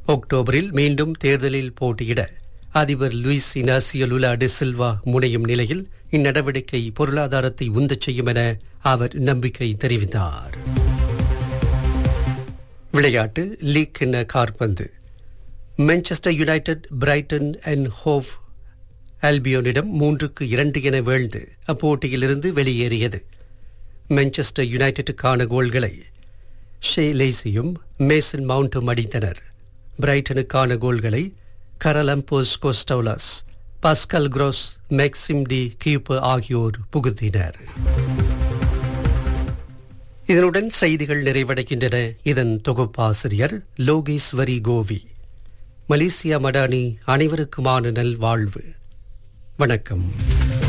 அக்டோபரில் மீண்டும் தேர்தலில் போட்டியிட அதிபர் Luiz Inacio Lula D Silva முனையும் நிலையில் இந்நடவடிக்கை பொருளாதாரத்தை உந்தச் செய்யும் என அவர் நம்பிக்கை தெரிவித்தார். விளையாட்டு லீக் என காற்பந்து. Manchester United Brayton and how ஆல்பியோனிடம் 3-2 என வீழ்ந்து அப்போட்டியிலிருந்து வெளியேறியது. மான்செஸ்டர் யுனைடெட்டுக்கான கோல்களை ஷே லேசியும் மேசன் மவுண்டும் அடித்தனர். பிரைட்டனுக்கான கோல்களை கரலம்போஸ் கோஸ்டோலஸ், பாஸ்கல் குரோஸ், மேக்சிம் டி கியூப்பர் ஆகியோர் புகுத்தினர். இதனுடன் செய்திகள் நிறைவடைகின்றன. இதன் தொகுப்பாசிரியர் லோகேஸ்வரி கோவி. மலேசியா மடானி அனைவருக்குமான நல்வாழ்வு. வணக்கம்.